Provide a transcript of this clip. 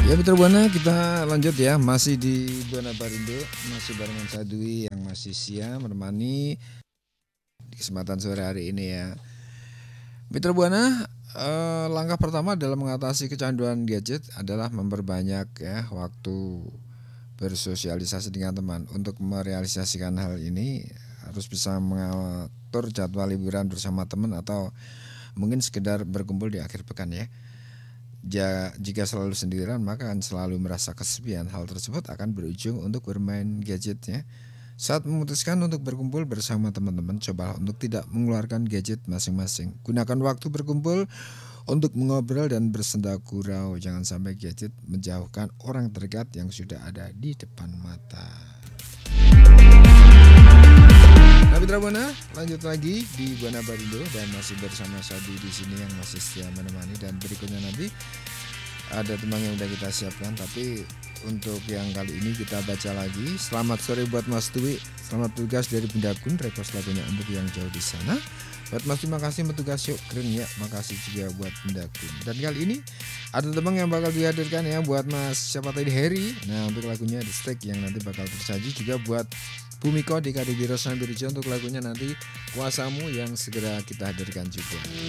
Ya Mitra Buana, kita lanjut ya, masih di Buana Barindo, masih barengan saya Dwi yang masih siap menemani di kesempatan sore hari ini ya. Mitra Buana, langkah pertama dalam mengatasi kecanduan gadget adalah memperbanyak ya waktu bersosialisasi dengan teman. Untuk merealisasikan hal ini harus bisa mengatur jadwal liburan bersama teman atau mungkin sekedar berkumpul di akhir pekan ya. Jika selalu sendirian maka akan selalu merasa kesepian. Hal tersebut akan berujung untuk bermain gadgetnya. Saat memutuskan untuk berkumpul bersama teman-teman, cobalah untuk tidak mengeluarkan gadget masing-masing. Gunakan waktu berkumpul untuk mengobrol dan bersenda gurau. Jangan sampai gadget menjauhkan orang terdekat yang sudah ada di depan mata. Nah, Mitra Buana, lanjut lagi di Buana Barindo dan masih bersama Sadi di sini yang masih setia menemani, dan berikutnya nanti ada teman yang udah kita siapkan, tapi untuk yang kali ini kita baca lagi. Selamat sore buat Mas Dwi, selamat tugas dari Bendakun, request lagunya untuk yang jauh di sana. Buat Mas terima kasih bertugas, yuk keren ya, makasih juga buat Bendakun. Dan kali ini ada teman yang bakal dihadirkan ya buat Mas siapa tadi, Harry. Nah untuk lagunya The Stick yang nanti bakal tersaji, juga buat Bumiko di Kadibiro Sambirjo untuk lagunya nanti Kuasamu yang segera kita hadirkan juga.